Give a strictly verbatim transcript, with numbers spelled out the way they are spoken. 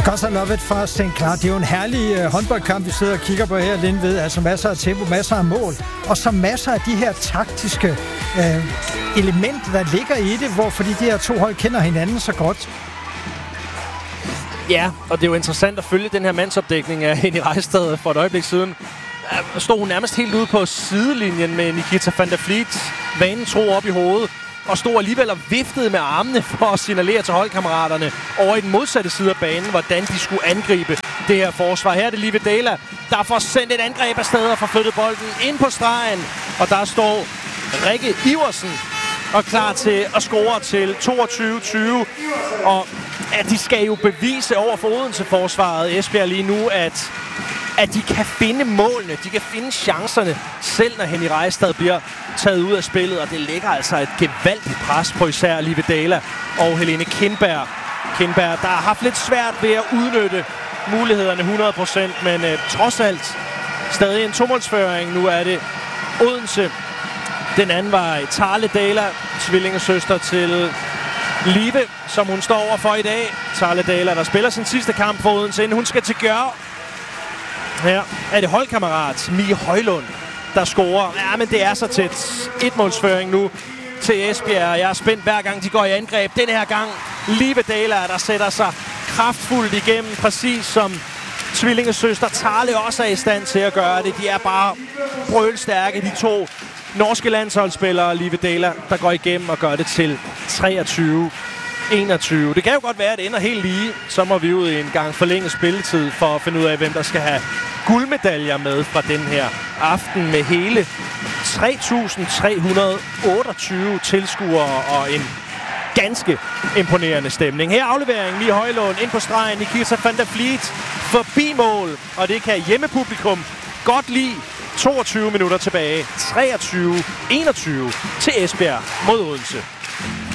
Gods I Love It fra Saint Cloud. Det er jo en herlig uh, håndboldkamp, vi sidder og kigger på her, Lindved. Altså masser af tempo, masser af mål, og så masser af de her taktiske uh, elementer, der ligger i det, hvor fordi de her to hold kender hinanden så godt. Ja, og det er jo interessant at følge den her mandsopdækning af Henny Reistad for et øjeblik siden. Stod hun nærmest helt ude på sidelinjen med Nikita van der Vliet, vanen tro op i hovedet, og stod alligevel og viftede med armene for at signalere til holdkammeraterne over i den modsatte side af banen, hvordan de skulle angribe det her forsvar. Her er det Live Dela, der får sendt et angreb afsted og får flyttet bolden ind på stregen. Og der står Rikke Iversen og klar til at score til toogtyve tyve. Og ja, de skal jo bevise over for Odense-forsvaret, Esbjerg, lige nu, at at de kan finde målene, de kan finde chancerne, selv når Henny Reistad bliver taget ud af spillet, og det lægger altså et gevaldigt pres på især Live Dala og Helene Kindberg. Kindberg, der har haft lidt svært ved at udnytte mulighederne hundrede procent, men øh, trods alt stadig en tomålsføring. Nu er det Odense. Den anden vej, Tarle Dala, tvillingesøster til Live, som hun står over for i dag. Tarle Dala, der spiller sin sidste kamp for Odense, inden hun skal til Gør. Her er det holdkammerat Mie Højlund, der scorer. Ja, men det er så tæt. Et-målsføring nu til Esbjerg. Jeg er spændt hver gang, de går i angreb. Den her gang Live Dala, der sætter sig kraftfuldt igennem, præcis som tvillingesøster Tarle også er i stand til at gøre det. De er bare brølstærke, de to norske landsholdsspillere. Live Dala, der går igennem og gør det til treogtyve enogtyve. Det kan jo godt være, at det ender helt lige. Så må vi ud i en gang forlænget spilletid for at finde ud af, hvem der skal have guldmedaljer med fra den her aften med hele tre tusind tre hundrede otteogtyve tilskuere og en ganske imponerende stemning. Her aflevering Mie Højlund ind på stregen. Nikita van der Vliet forbi mål, og det kan hjemmepublikum godt lide. toogtyve minutter tilbage. treogtyve enogtyve til Esbjerg mod Odense.